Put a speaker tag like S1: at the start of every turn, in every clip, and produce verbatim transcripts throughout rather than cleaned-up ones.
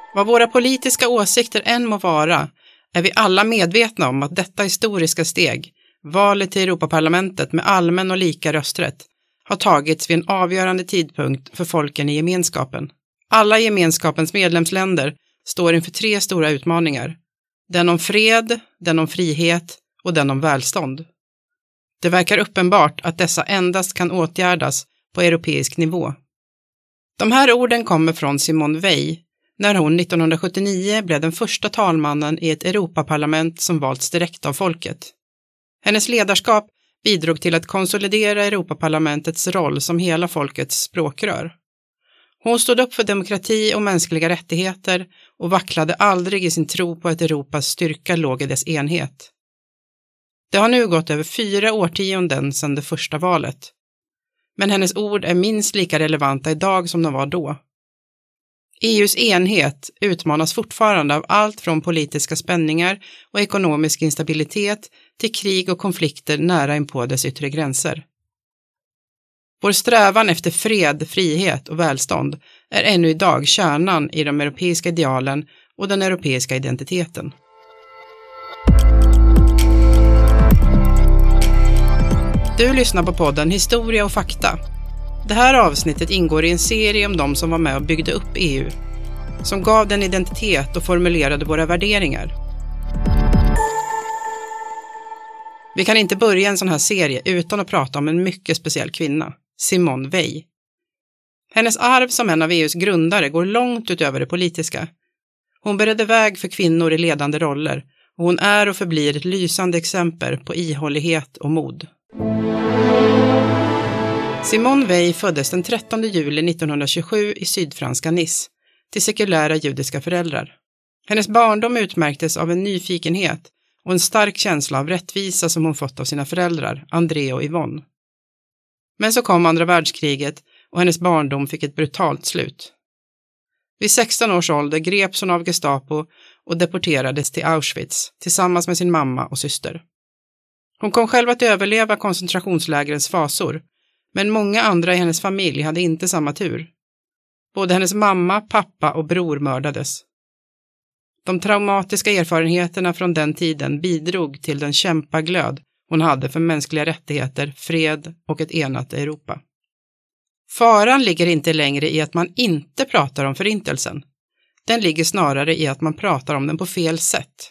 S1: Vad våra politiska åsikter än må vara är vi alla medvetna om att detta historiska steg, valet till Europaparlamentet med allmän och lika rösträtt, har tagits vid en avgörande tidpunkt för folken i gemenskapen. Alla gemenskapens medlemsländer står inför tre stora utmaningar. Den om fred, den om frihet och den om välstånd. Det verkar uppenbart att dessa endast kan åtgärdas på europeisk nivå. De här orden kommer från Simone Veil när hon nittonhundrasjuttionio blev den första talmannen i ett Europaparlament som valts direkt av folket. Hennes ledarskap bidrog till att konsolidera Europaparlamentets roll som hela folkets språkrör. Hon stod upp för demokrati och mänskliga rättigheter och vacklade aldrig i sin tro på att Europas styrka låg i dess enhet. Det har nu gått över fyra årtionden sedan det första valet. Men hennes ord är minst lika relevanta idag som de var då. E U:s enhet utmanas fortfarande av allt från politiska spänningar och ekonomisk instabilitet till krig och konflikter nära inpå dess yttre gränser. Vår strävan efter fred, frihet och välstånd är ännu idag kärnan i de europeiska idealen och den europeiska identiteten. Du lyssnar på podden Historia och fakta. Det här avsnittet ingår i en serie om de som var med och byggde upp E U, som gav den identitet och formulerade våra värderingar. Vi kan inte börja en sån här serie utan att prata om en mycket speciell kvinna, Simone Veil. Hennes arv som en av E U:s grundare går långt utöver det politiska. Hon beredde väg för kvinnor i ledande roller och hon är och förblir ett lysande exempel på ihållighet och mod. Simone Veil föddes den trettonde juli nittonhundratjugosju i sydfranska Nice till sekulära judiska föräldrar. Hennes barndom utmärktes av en nyfikenhet och en stark känsla av rättvisa som hon fått av sina föräldrar, André och Yvonne. Men så kom andra världskriget och hennes barndom fick ett brutalt slut. Vid sexton års ålder greps hon av Gestapo och deporterades till Auschwitz tillsammans med sin mamma och syster. Hon kom själv att överleva koncentrationslägrens fasor, men många andra i hennes familj hade inte samma tur. Både hennes mamma, pappa och bror mördades. De traumatiska erfarenheterna från den tiden bidrog till den kämpaglöd hon hade för mänskliga rättigheter, fred och ett enat Europa. Faran ligger inte längre i att man inte pratar om förintelsen. Den ligger snarare i att man pratar om den på fel sätt.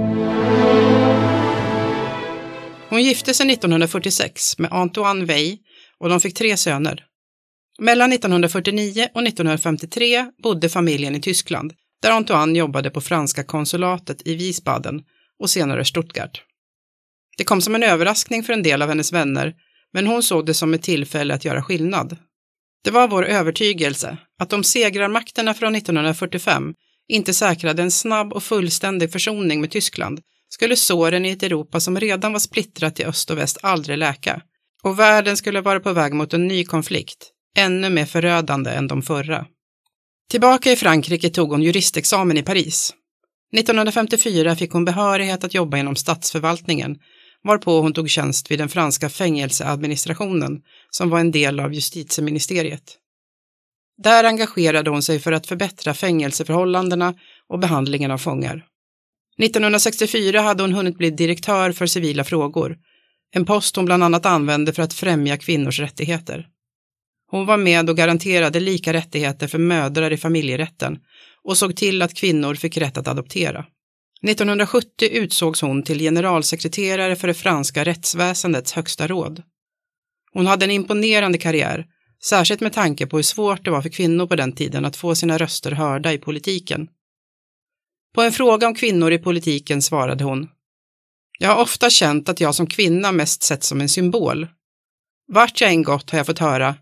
S1: Hon gifte sig nittonhundrafyrtiosex med Antoine Veil och de fick tre söner. Mellan nittonhundrafyrtionio och nittonhundrafemtiotre bodde familjen i Tyskland, där Antoine jobbade på franska konsulatet i Wiesbaden och senare Stuttgart. Det kom som en överraskning för en del av hennes vänner, men hon såg det som ett tillfälle att göra skillnad. Det var vår övertygelse att om segrarmakterna från nittonhundrafyrtiofem inte säkrade en snabb och fullständig försoning med Tyskland skulle såren i ett Europa som redan var splittrat i öst och väst aldrig läka, och världen skulle vara på väg mot en ny konflikt, ännu mer förödande än de förra. Tillbaka i Frankrike tog hon juristexamen i Paris. nittonhundrafemtiofyra fick hon behörighet att jobba inom statsförvaltningen, varpå hon tog tjänst vid den franska fängelseadministrationen som var en del av justitieministeriet. Där engagerade hon sig för att förbättra fängelseförhållandena och behandlingen av fångar. nittonhundrasextiofyra hade hon hunnit bli direktör för civila frågor, en post hon bland annat använde för att främja kvinnors rättigheter. Hon var med och garanterade lika rättigheter för mödrar i familjerätten och såg till att kvinnor fick rätt att adoptera. nittonhundrasjuttio utsågs hon till generalsekreterare för det franska rättsväsendets högsta råd. Hon hade en imponerande karriär, särskilt med tanke på hur svårt det var för kvinnor på den tiden att få sina röster hörda i politiken. På en fråga om kvinnor i politiken svarade hon: "Jag har ofta känt att jag som kvinna mest sett som en symbol. Vart jag än gått har jag fått höra: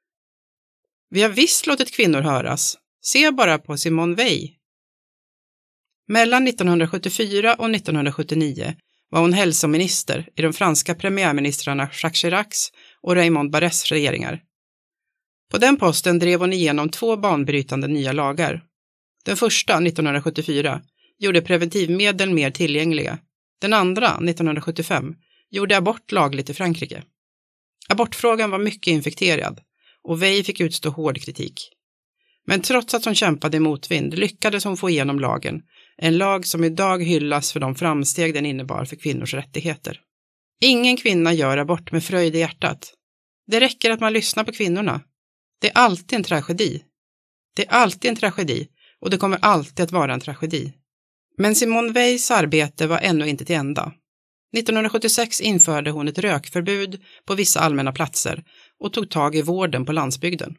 S1: vi har visst låtit kvinnor höras. Se bara på Simone Veil." Mellan nittonhundrasjuttiofyra och nittonhundrasjuttionio var hon hälsominister i de franska premiärministrarna Jacques Chiracs och Raymond Barres regeringar. På den posten drev hon igenom två banbrytande nya lagar. Den första, nittonhundrasjuttiofyra, gjorde preventivmedel mer tillgängliga. Den andra, nittonhundrasjuttiofem, gjorde abort lagligt i Frankrike. Abortfrågan var mycket infekterad och Veil fick utstå hård kritik. Men trots att hon kämpade i motvind lyckades hon få igenom lagen, en lag som idag hyllas för de framsteg den innebar för kvinnors rättigheter. Ingen kvinna gör abort med fröjd i hjärtat. Det räcker att man lyssnar på kvinnorna. Det är alltid en tragedi. Det är alltid en tragedi och det kommer alltid att vara en tragedi. Men Simone Veils arbete var ännu inte till ända. nittonhundrasjuttiosex införde hon ett rökförbud på vissa allmänna platser och tog tag i vården på landsbygden.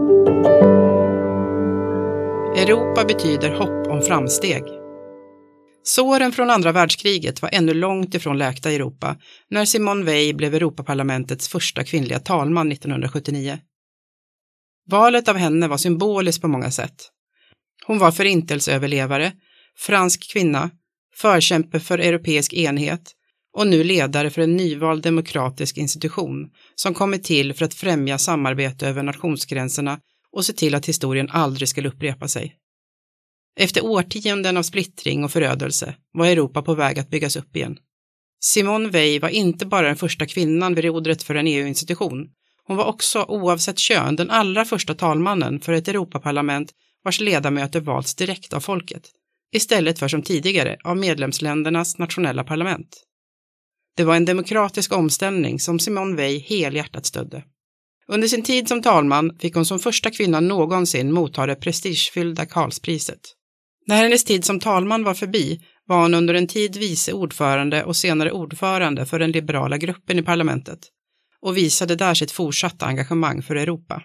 S1: Europa betyder hopp om framsteg. Såren från andra världskriget var ännu långt ifrån läkta i Europa när Simone Veil blev Europaparlamentets första kvinnliga talman nittonhundrasjuttionio. Valet av henne var symboliskt på många sätt. Hon var förintelseöverlevare, fransk kvinna, förkämpe för europeisk enhet och nu ledare för en nyvald demokratisk institution som kommit till för att främja samarbete över nationsgränserna och se till att historien aldrig skulle upprepa sig. Efter årtionden av splittring och förödelse var Europa på väg att byggas upp igen. Simone Veil var inte bara den första kvinnan vid rodret för en E U-institution. Hon var också, oavsett kön, den allra första talmannen för ett Europaparlament vars ledamöter valts direkt av folket, istället för som tidigare av medlemsländernas nationella parlament. Det var en demokratisk omställning som Simone Veil helhjärtat stödde. Under sin tid som talman fick hon som första kvinna någonsin motta det prestigefyllda Karlspriset. När hennes tid som talman var förbi var hon under en tid vice ordförande och senare ordförande för den liberala gruppen i parlamentet och visade där sitt fortsatta engagemang för Europa.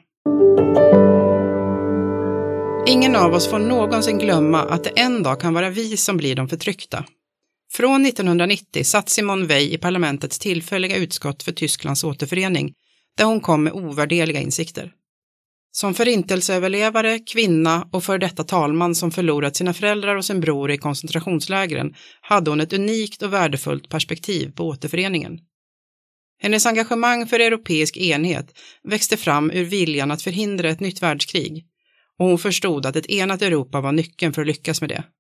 S1: Ingen av oss får någonsin glömma att det en dag kan vara vi som blir de förtryckta. Från nittonhundranittio satt Simone Veil i parlamentets tillfälliga utskott för Tysklands återförening där hon kom med ovärderliga insikter. Som förintelseöverlevare, kvinna och för detta talman som förlorat sina föräldrar och sin bror i koncentrationslägren hade hon ett unikt och värdefullt perspektiv på återföreningen. Hennes engagemang för europeisk enhet växte fram ur viljan att förhindra ett nytt världskrig och hon förstod att ett enat Europa var nyckeln för att lyckas med det.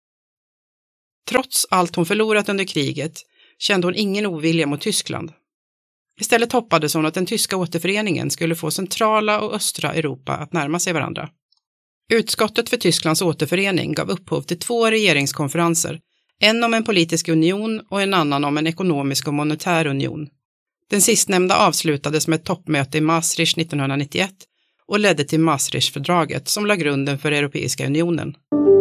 S1: Trots allt hon förlorat under kriget kände hon ingen ovilja mot Tyskland. Istället hoppades hon att den tyska återföreningen skulle få centrala och östra Europa att närma sig varandra. Utskottet för Tysklands återförening gav upphov till två regeringskonferenser, en om en politisk union och en annan om en ekonomisk och monetär union. Den sistnämnda avslutades med ett toppmöte i Maastricht nittonhundranittioett och ledde till Maastrichtfördraget som la grunden för Europeiska unionen.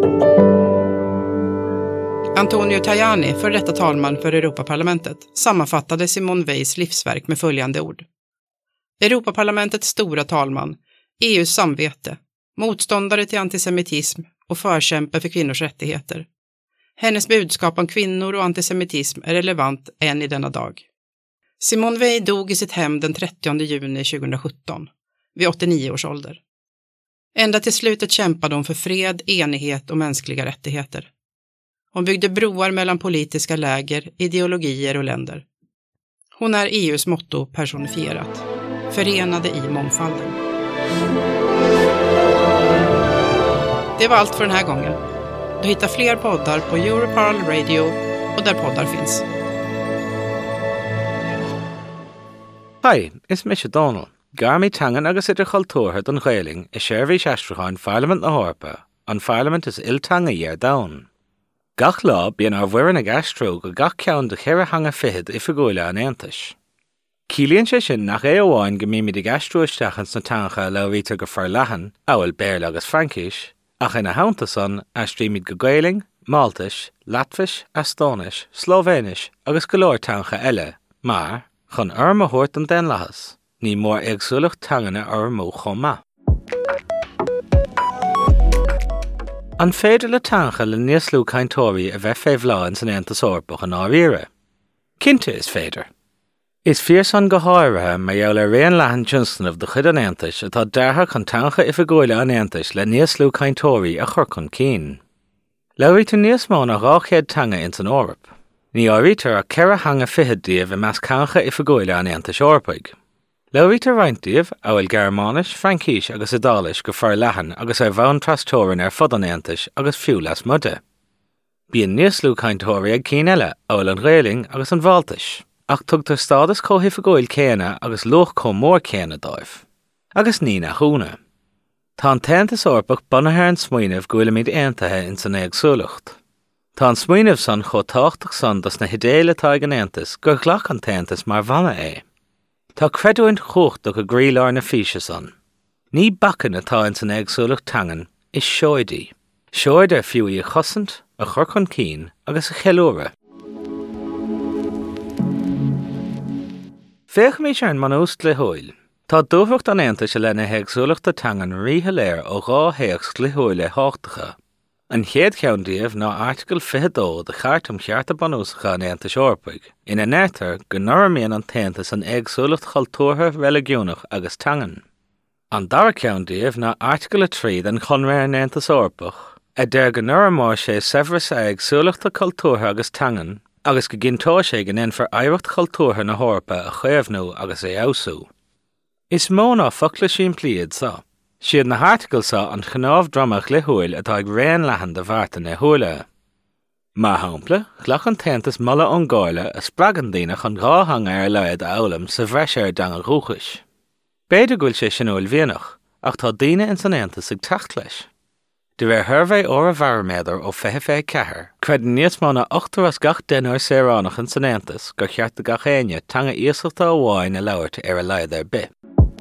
S1: Antonio Tajani, för detta talman för Europaparlamentet, sammanfattade Simone Veils livsverk med följande ord. Europaparlamentets stora talman, E U:s samvete, motståndare till antisemitism och förkämpe för kvinnors rättigheter. Hennes budskap om kvinnor och antisemitism är relevant än i denna dag. Simone Veil dog i sitt hem den trettionde juni tjugohundrasjutton, vid åttionio års ålder. Ända till slutet kämpade hon för fred, enighet och mänskliga rättigheter. Hon byggde broar mellan politiska läger, ideologier och länder. Hon är E U:s motto personifierat, förenade i mångfalden. Det var allt för den här gången. Du hittar fler poddar på Europarl Radio och där poddar finns.
S2: Hi, it's Misha Donald. Garmi tangan agus idir cultúrtha don Ghaeling is sérví seastrachain Parliament na Hórpa, an Parliament is iltanga year down. Gach lá bíon ar bhuireann ag astrú go gach ceann de chéire hanga fihid i fagóile an Aontais. Cílíonn sé sin nach é amháin go míimiid ag astrúisteachans na tancha le bhítear go fearr ábhfuil béarla agus Francais, ach ina haanta san astríimiid go Ghaeling, Maltais, Latvis, Estónis, Slovénis agus go leor tancha eile, mar chun orm a thuirt an den lehas, ní mór agsúlach tangana ar mó chomma. An féidir le tancha le níos lú caintóirí a bheith féh láin san Aontas Eorpach an áiríre. Cinnte is féidir. Is fíor an go háirithe mar gheall ar réon leathan Johnstonmh de chuid an Aontais atá deartha chun tancha i fagóile an Aontais le níos lú caintóirí a chur chun cín. Leabhrí tú níos mó na ráchéad tanga in san Eorp. Ní áirítar a ceire hanga fihidíomh i meas cancha i fagóile an Aontais Eorpaig. Leabhrítar rointíomh a bhfuil Gearmánis, Francais agus Idális go fearr leathan agus ar bhain trastóireann ar fud an Aontais agus fiú las muide. Bíonn níos lú caintóirí ag cín eile a bhfuil an Ghaeling agus an Bháltais, ach tugtar stádas cóthaí fagóil céanna agus luach có mór céanna dóibh. Agus ní na chúna. Tá an Taontas Eorpach bunathe an smaoinemh go bhfuil míad aontaithe in san éagsúlacht. Tá an smaoinemh san chomh tábhachtach san dos na hidéile tá ag an Aontas gur ghlach an Taontas mar bhanna é. Tá creadúint chucht do go gríleár na físe san. Ní bachan atá in san éagsúlacht tangan is seoidí. Seoid ar fiú í a chosint, a chur chun cín agus a cheilúra. Féach mé sé an manúst le húil. Tá dúmhacht an Aontas a lena éagsúlacht a tangan ríthe léir ó dhá héachs le húil le háachtacha. An chéad ceann-díobh ná article fiche de Chartam Chearta Banúsacha an Aontas Eorpach. Ina nétar go ndoirmíonn an Taontas an éagsúlacht chultúrtha religiúnach agus tangan. An dara ceann-díobh ná article trí den Chonradh an Aontas Eorpach. A deir go ndoirmór sé severas a éagsúlacht a cultúrtha agus tangan, agus go gintá sé go nén for éireacht cultúrtha na Eorpa a chuamhnú agus é ausú. Is mó ná fochla sin pliad sa. Siad na article sa an chnámh dramach le húil atá ag réan lehan de bharta na húile. Má hampla, ghlach an Taontas mula an gáile a spragan daoine chun dhá hanga ar leiad a eolam sa bhreis ar dangal rúchais. Beidir gúil sé sin úil bhíonach, ach tá daoine in san Aontas ag teacht leis. De bheith thuirbhéh ó a bharméadar ó fiche fé cethair, credan níos má na ochtar as gach denúir saoránach in san Aontas go chearta gach aine tanga íosalta amháin a labhairt ar a leiad ar bith.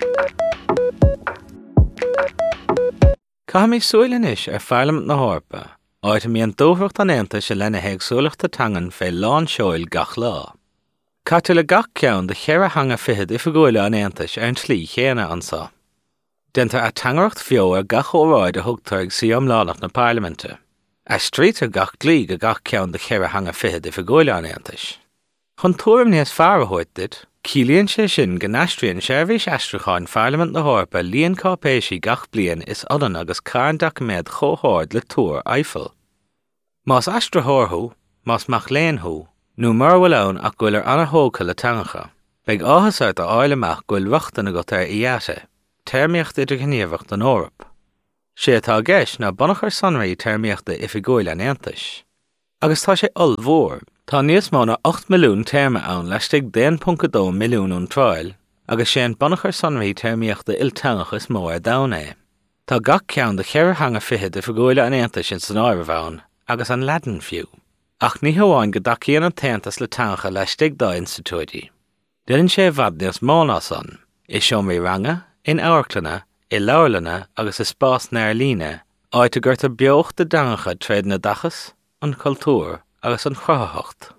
S2: Cá mí súileann is ar Parliament na Eorpa, áit mí an dúmhacht an Aontas a lena éagsúlacht a tangan fé lán seoil gach lá. Caite le gach ceann de chéire hanga fichead ifigúile an Aontas ar an slí chéana ansá. Denta a tangacht fio ar gach óráid a thugtar ag siam lánach na Parliamente. A strít ar gach glí go gach ceann de chéire hanga fichead ifigúile an Aontas. Chun túrim níos fearr a thuirtid, cílíonn sé sin go naistriúin seirbhís aistriúcháin Parliament na Eorpa líon cápéisí gach bliain is odan agus cairn documéad chomhthard le túr Eiffel. Más aistrúthú, más mac léonthú, nó mar bhfuil ann ach gúil ar anna hóca le tangacha. Beidh áthasart a áil amach gúil ruachtain a go tar iashe, termíocht idir gníomhacht an Eorp. Sé atá gceist ná bunachar sonraí termíochta ifigúil an Aontas. Agus tá sé ol mhór. Tá níos má ná ocht milliún terma ann leistigh ten pont two milliún ón tráil, agus sé an bunachar sonraí termíochta iltangach is mó ar domhan é. Tá gach ceann de chéire hanga fichead ifigúile an Aontas sin san áireamh agus an leadan fiú. Ach ní hamháin go dacíonn an Taontas le tangacha leistigh dá institúidí. Déann sé bhad níos má ná san, i seomraí ranga, in áirclanna, i leabharlanna agus i spás nearlíne, áit a gurtar beocht de dangacha tréad na dachas, an cultúr agus an chrathacht.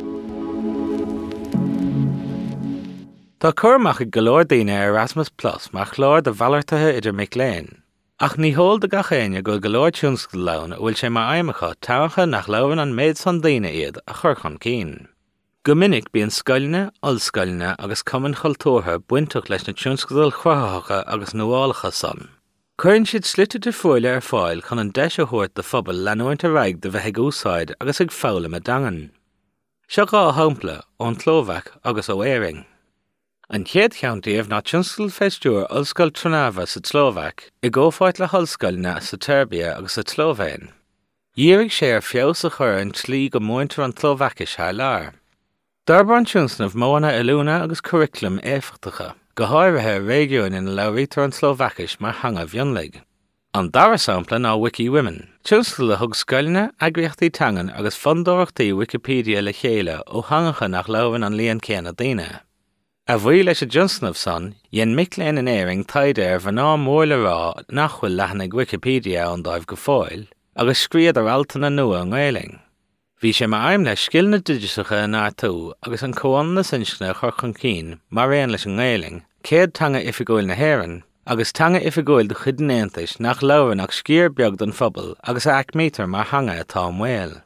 S2: Tá chuirmach i golóir daoine Erasmus Plus mar chlár de bhailirtithe idir mic léinn. Ach ní hol de gach aine go golóir tiúnscail lán a bhfuil sé mar aimimecha tancha nach leabhann an méid san daoine iad a chur chun cín. Go minic bíonn scoiline, olscoiline agus cumann chultúrtha buinteach leis na tiúnscail chrathacha agus nuálacha san. Cuireann siad slite de foiile ar fáil chun an deis a thuairt de phobal leanúint a raig de bheith ag úsáid agus ag fála me dangan. Seo gá hampla ón Tlómhach agus ó Éiring. An chéad ceann-díobh ná tiúnscail feistúir Ollscoil Trnava sa Tlómhach i ggófáid le hollscoilne sa Turbia agus sa Tlómhéin. Díreach sé ar feabhas a chur an tlí go muintear an Tlómhachais thar lear. D'arbar an tiúnsnamh móna ilúna agus curriculum éifeachtacha, go háirithe réigiún in labhrítar an Tlómhachais mar hanga bhionlaigh. An dara sampla ná Wiki Women, tiúnscail le thug scoiline, eagraíochtaí tangan agus fondóireachtaí Wikipedia le chéile ó hangacha nach labhann an líon céanna daoine. A bhí leis a tiúnsnamh san, dhéann mic léinn in Éiring taide ar bhaná mór le rá nach bhfuil leathanag Wikipedia an dáibh go fáil, agus scríad ar altainna nua an Ghaeilling. Bhí sé mar aim leis sciilna digisacha in áitú agus an comhain na sinscne chur chun cín mar réon leis an Ghaeilling, céad tanga ifigúil na hÉireann, agus tanga ifigúil de chuid an Aontas nach labhann ach scíor beag don phobal agus ach mítar mar hanga atá an mhaol.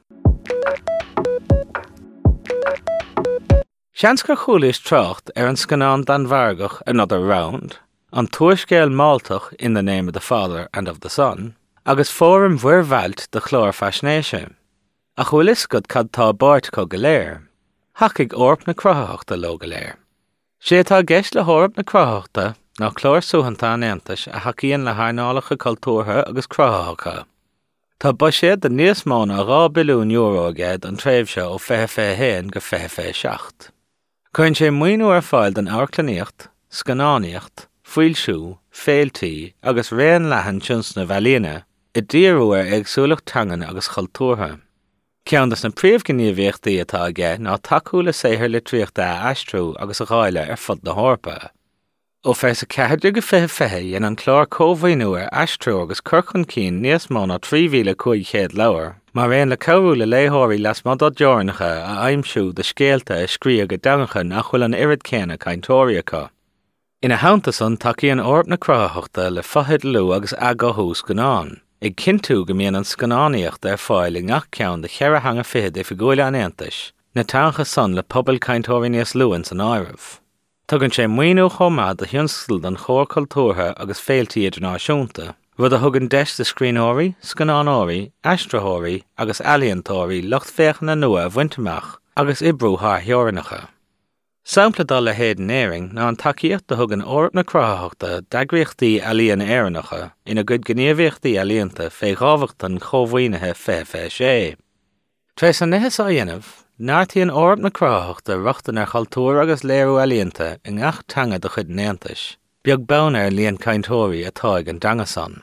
S2: Seans gur chúlais trocht ar an scanán Dan Vargach Another Round, an tuairiscéal máltach In the Name of the Father and of the Son, agus fórum bhuirmhailt de chlár faisnéise. A chuil iscod cad tá báirt có go léir, hacaigh orp na crothaachta lo go léir. Sé tá gceist le hórap na crothaachta ná chlár suhananta an Aontas a hacaíonn le hairnálacha cultúrtha agus crothacha. Tá ba siad de níos mána rá billiún euro agéad an tréimhse ó feithe fé héin go feithe fé seacht. Cuireann sé muoinú ar fáil den airclaíocht, scanáníocht, fuilsú, féiltí agus réan lehan tionsna bhelína, i ddíorúir ag súlachtangan agus chaltúrtha. Ceandas na príomhgníomhíochtaí atá aige ná takeúla séthir le tríochta a aistrú agus a gháile ar fud na hórpa. Ó feis a ceithre go fithe fithe dhéan an chlár cómhaoinúir aistrú agus curchan cín níos mó ná trí mhíle chuig chéad leabhar, mar réon le cabhú le léthirí las madá dearnacha a aimsú de scéalta a scrío go dangacha nach chfuil an irid céanna caintóireacha. Ina haanta san takeíonn orb na cruthaíochta le fathid lú agus agathú scanán. Ag cintú go mbíonn an scanáníocht ar fáil i ngach ceann de cheithre hanga fiche i figúile an Aontais, na teancha san le pobal caintóirí níos luain san áireamh. Tugann sé muoinú chomad a thionscal don chóir cultúrtha agus féiltí idirnáisiúnta, rud a thugann deis de scríonóirí, scanánóirí, aistreóirí agus ealaíontóirí lucht féchanna nua a bhainteach agus ibrú thar theorainnacha. Sampla dá le héad an éiring ná an takeíocht a thugann orb na cruthaíochta dagríochtaí ealaíon éireannacha ina gcuid gníomhíochtaí ealaíonta fé ghábhacht an chomhaoinithe fé fé sé. Tréis an nithas a dhéanamh, náirtíonn orb na cruthaíochta rochtain ar chaltúr agus léirú ealaíonta i ngach teanga do chuid an Aontais, beag bonn ar líon caintóirí atá ag an dangasan.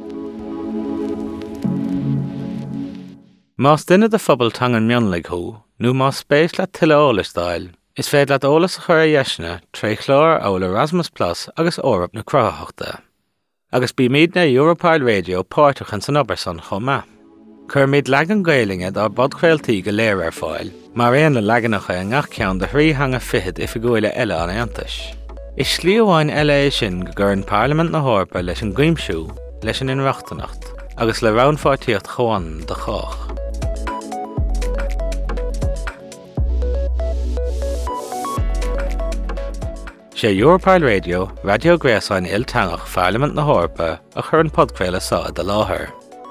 S2: Más duine de phobal tangan mionlaigh thú, nó más spéis le tileolalastáil, is féad leat ólas a chur a dheisne trí chlár óil Erasmus Plus agus orb na cruthaíochta. Agus bí míad na Europile Radio páirteach san obair san chomá. Chur míad legan gailinge ar bodchréiltaí go léir ar fáil, mar réon le leganacha a ngach ceann de thrí hanga fichead i figúile eile an Aontais. Is slíomháin eile é sin go gur an Parliament na hórpa leis an gcuimsiú leis an inreachtanacht, agus le rannfáirtíocht chomhain de chách. sé Europile Radio, Radio Gréasáin Iltangach Parliament na hórpa a chur an podcréile sa de láthair.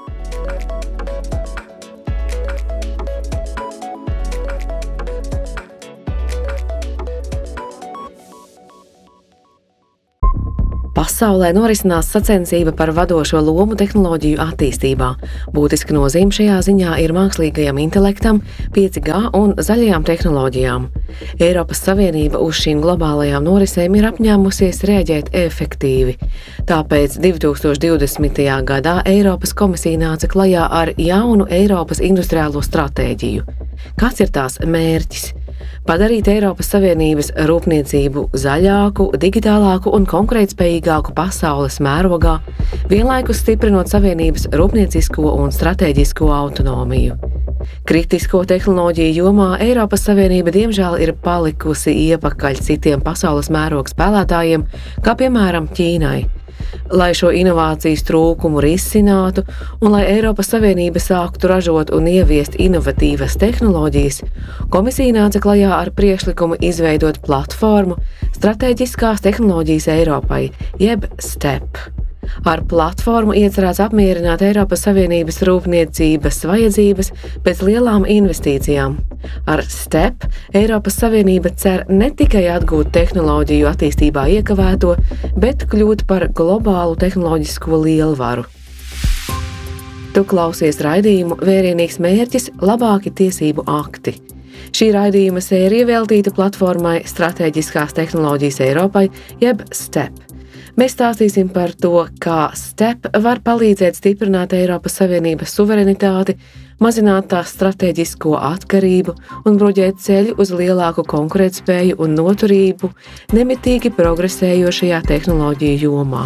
S3: Pasaulē norisinās sacensība par vadošo lomu tehnoloģiju attīstībā. Būtiska nozīme šajā ziņā ir mākslīgajam intelektam, pieci G un zaļajām tehnoloģijām. Eiropas Savienība uz šīm globālajām norisēm ir apņēmusies rēģēt efektīvi. Tāpēc divi tūkstoši divdesmitajā gadā Eiropas komisija nāca klajā ar jaunu Eiropas industriālo stratēģiju. Kāds ir tās mērķis? Padarīt Eiropas Savienības rūpniecību zaļāku, digitālāku un konkurētspējīgāku pasaules mērogā, vienlaikus stiprinot Savienības rūpniecisko un stratēģisko autonomiju. Kritisko tehnoloģiju jomā Eiropas Savienība diemžēl ir palikusi iepakaļ citiem pasaules mēroga spēlētājiem, kā piemēram Ķīnai. Lai šo inovācijas trūkumu risinātu un lai Eiropas Savienība sāktu ražot un ieviest inovatīvas tehnoloģijas, komisija nāca klajā ar priekšlikumu izveidot platformu Stratēģiskās tehnoloģijas Eiropai, jeb STEP. Ar platformu iecerēts apmierināt Eiropas Savienības rūpniecības vajadzības pēc lielām investīcijām. Ar STEP Eiropas Savienība cer ne tikai atgūt tehnoloģiju attīstībā iekavēto, bet kļūt par globālu tehnoloģisko lielvaru. Tu klausies raidījumu Vērienīgs mērķis – labāki tiesību akti. Šī raidījuma sērija veltīta platformai Stratēģiskās tehnoloģijas Eiropai, jeb STEP. Mēs stāstīsim par to, kā STEP var palīdzēt stiprināt Eiropas Savienības suverenitāti, mazināt tās stratēģisko atkarību un bruģēt ceļu uz lielāku konkurētspēju un noturību nemitīgi progresējošajā tehnoloģiju jomā.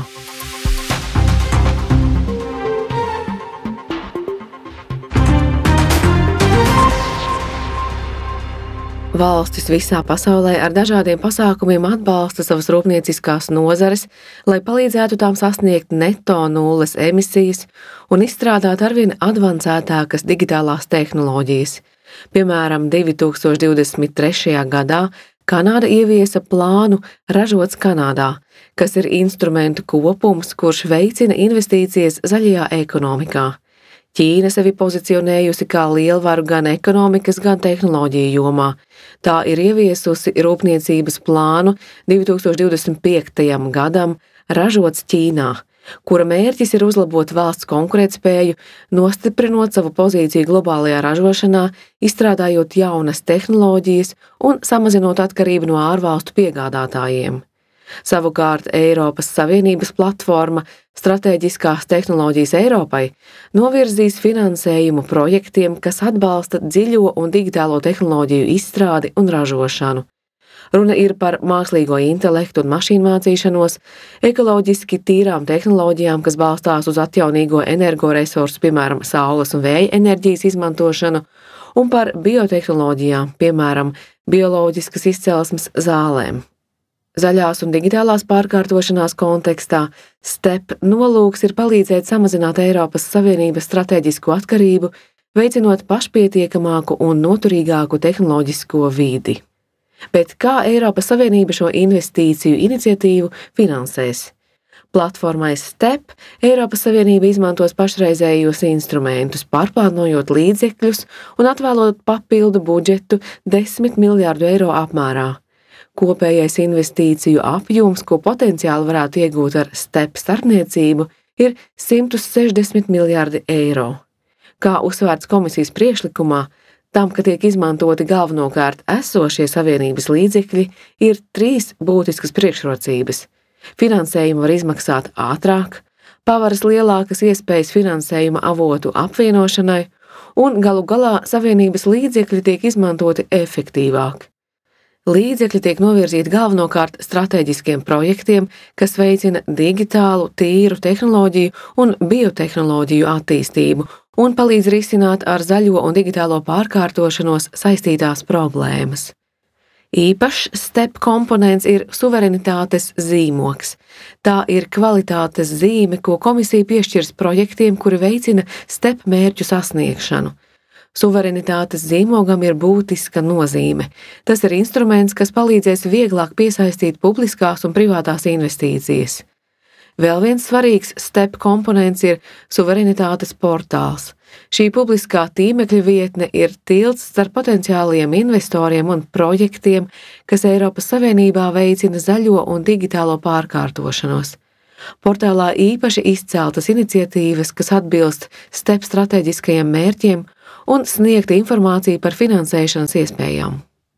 S3: Valstis visā pasaulē ar dažādiem pasākumiem atbalsta savas rūpnieciskās nozares, lai palīdzētu tām sasniegt neto nulles emisijas un izstrādāt arvien advancētākas digitālās tehnoloģijas. Piemēram, divi tūkstoši divdesmit trešajā gadā Kanāda ieviesa plānu Ražots Kanādā, kas ir instrumentu kopums, kurš veicina investīcijas zaļajā ekonomikā. Ķīna sevi pozicionējusi kā lielvaru gan ekonomikas, gan tehnoloģiju jomā. Tā ir ieviesusi rūpniecības plānu divi tūkstoši divdesmit piektajam gadam Ražots Ķīnā, kura mērķis ir uzlabot valsts konkurētspēju, nostiprinot savu pozīciju globālajā ražošanā, izstrādājot jaunas tehnoloģijas un samazinot atkarību no ārvalstu piegādātājiem. Savukārt Eiropas Savienības platforma Stratēģiskās tehnoloģijas Eiropai novirzīs finansējumu projektiem, kas atbalsta dziļo un digitālo tehnoloģiju izstrādi un ražošanu. Runa ir par mākslīgo intelektu un mašīnu mācīšanos, ekoloģiski tīrām tehnoloģijām, kas balstās uz atjaunīgo energoresursu, piemēram, saules un vēja enerģijas izmantošanu, un par biotehnoloģijām, piemēram, bioloģiskas izcelsmes zālēm. Zaļās un digitālās pārkārtošanās kontekstā STEP nolūks ir palīdzēt samazināt Eiropas Savienības stratēģisko atkarību, veicinot pašpietiekamāku un noturīgāku tehnoloģisko vidi. Bet kā Eiropas Savienība šo investīciju iniciatīvu finansēs? Platformai STEP Eiropas Savienība izmantos pašreizējos instrumentus, pārplānojot līdzekļus un atvēlot papildu budžetu desmit miljārdu eiro apmērā. Kopējais investīciju apjoms, ko potenciāli varētu iegūt ar STEP starpniecību, ir simt sešdesmit miljārdi eiro. Kā uzsvērts komisijas priekšlikumā, tam, ka tiek izmantoti galvenokārt esošie savienības līdzekļi, ir trīs būtiskas priekšrocības. Finansējumu var izmaksāt ātrāk, paveras lielākas iespējas finansējuma avotu apvienošanai, un galu galā savienības līdzekļi tiek izmantoti efektīvāk. Līdzekļi tiek novirzīti galvenokārt stratēģiskiem projektiem, kas veicina digitālu, tīru tehnoloģiju un biotehnoloģiju attīstību un palīdz risināt ar zaļo un digitālo pārkārtošanos saistītās problēmas. Īpašs STEP komponents ir suverenitātes zīmogs. Tā ir kvalitātes zīme, ko komisija piešķirs projektiem, kuri veicina STEP mērķu sasniegšanu. Suverenitātes zīmogam ir būtiska nozīme. Tas ir instruments, kas palīdzēs vieglāk piesaistīt publiskās un privātās investīcijas. Vēl viens svarīgs STEP komponents ir suverenitātes portāls. Šī publiskā tīmekļa vietne ir tilts starp potenciāliem investoriem un projektiem, kas Eiropas Savienībā veicina zaļo un digitālo pārkārtošanos. Portālā īpaši izceltas iniciatīvas, kas atbilst STEP stratēģiskajiem mērķiem un sniegt informāciju par finansēšanas iespējām.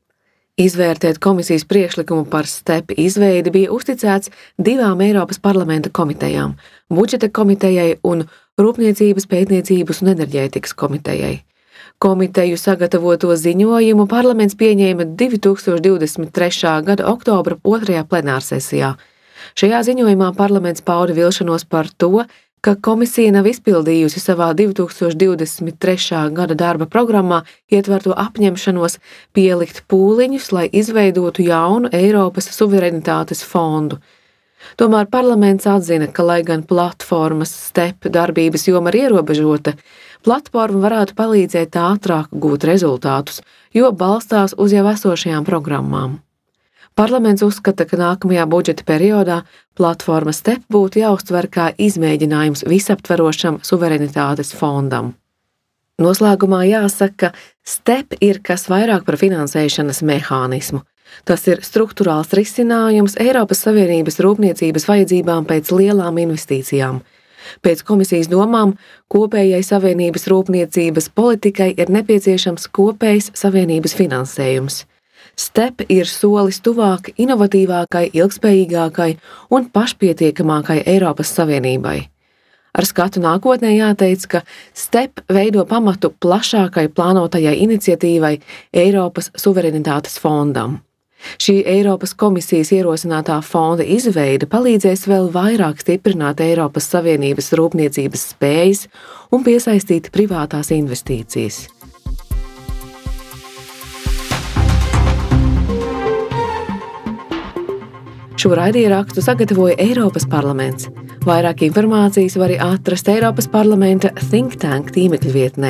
S3: Izvērtēt komisijas priekšlikumu par STEP izveidi bija uzticēts divām Eiropas parlamenta komitejām – budžeta komitejai un Rūpniecības, pētniecības un enerģētikas komitejai. Komiteju sagatavoto ziņojumu parlaments pieņēma divi tūkstoši divdesmit trešā gada oktobra otrajā plenārsesijā. Šajā ziņojumā parlaments pauda vilšanos par to, ka komisija nav izpildījusi savā divi tūkstoši divdesmit trešā gada darba programmā ietverto apņemšanos pielikt pūliņus, lai izveidotu jaunu Eiropas suverenitātes fondu. Tomēr parlaments atzina, ka, lai gan platformas STEP darbības joma ir ierobežota, platforma varētu palīdzēt ātrāk gūt rezultātus, jo balstās uz jau esošajām programmām. Parlaments uzskata, ka nākamajā budžeta periodā platforma STEP būtu jāuztver kā izmēģinājums visaptverošam suverenitātes fondam. Noslēgumā jāsaka, ka STEP ir kas vairāk par finansēšanas mehānismu. Tas ir strukturāls risinājums Eiropas Savienības rūpniecības vajadzībām pēc lielām investīcijām. Pēc komisijas domām, kopējai Savienības rūpniecības politikai ir nepieciešams kopējs Savienības finansējums. STEP ir solis tuvāk inovatīvākai, ilgspējīgākai un pašpietiekamākai Eiropas Savienībai. Ar skatu nākotnē jāteic, ka STEP veido pamatu plašākai plānotajai iniciatīvai Eiropas suverenitātes fondam. Šī Eiropas komisijas ierosinātā fonda izveide palīdzēs vēl vairāk stiprināt Eiropas Savienības rūpniecības spējas un piesaistīt privātās investīcijas. Šo raidierakstu sagatavoja Eiropas parlaments. Vairāk informācijas var atrast Eiropas parlamenta Think Tank tīmekļa vietnē.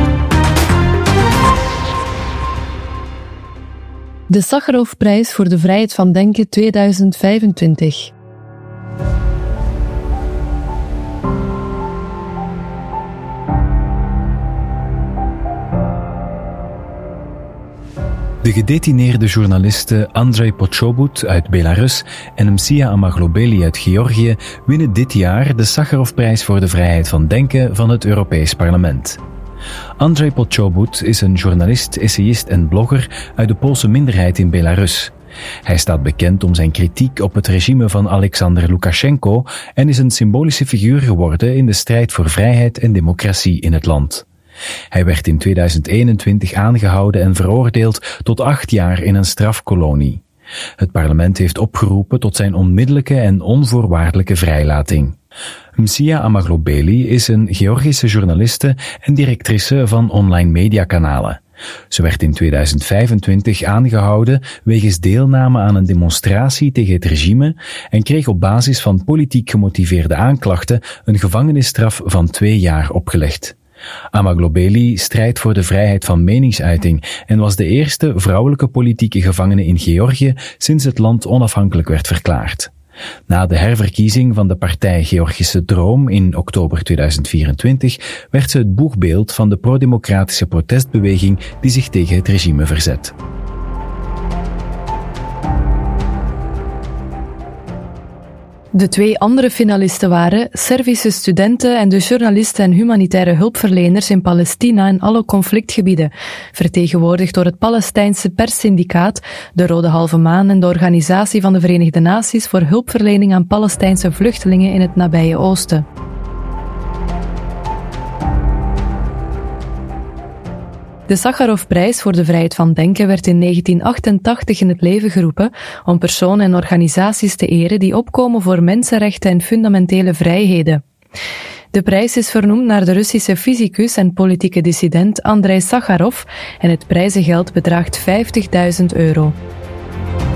S4: De Sakharovprijs voor de vrijheid van denken tweeduizend vijfentwintig.
S5: De gedetineerde journalisten Andrei Pochobut uit Belarus en Msia Amaglobeli uit Georgië winnen dit jaar de Sakharovprijs voor de vrijheid van denken van het Europees Parlement. Andrei Pochobut is een journalist, essayist en blogger uit de Poolse minderheid in Belarus. Hij staat bekend om zijn kritiek op het regime van Alexander Lukashenko en is een symbolische figuur geworden in de strijd voor vrijheid en democratie in het land. Hij werd in tweeduizend eenentwintig aangehouden en veroordeeld tot acht jaar in een strafkolonie. Het parlement heeft opgeroepen tot zijn onmiddellijke en onvoorwaardelijke vrijlating. Msia Amaglobeli is een Georgische journaliste en directrice van online mediakanalen. Ze werd in tweeduizend vijfentwintig aangehouden wegens deelname aan een demonstratie tegen het regime en kreeg op basis van politiek gemotiveerde aanklachten een gevangenisstraf van twee jaar opgelegd. Amaglobeli strijdt voor de vrijheid van meningsuiting en was de eerste vrouwelijke politieke gevangene in Georgië sinds het land onafhankelijk werd verklaard. Na de herverkiezing van de partij Georgische Droom in oktober tweeduizend vierentwintig werd ze het boegbeeld van de pro-democratische protestbeweging die zich tegen het regime verzet.
S4: De twee andere finalisten waren Servische studenten en de journalisten en humanitaire hulpverleners in Palestina en alle conflictgebieden, vertegenwoordigd door het Palestijnse perssyndicaat, de Rode Halve Maan en de Organisatie van de Verenigde Naties voor hulpverlening aan Palestijnse vluchtelingen in het nabije Oosten. De Sakharovprijs voor de vrijheid van denken werd in negentien achtentachtig in het leven geroepen om personen en organisaties te eren die opkomen voor mensenrechten en fundamentele vrijheden. De prijs is vernoemd naar de Russische fysicus en politieke dissident Andrei Sakharov en het prijzengeld bedraagt vijftigduizend euro.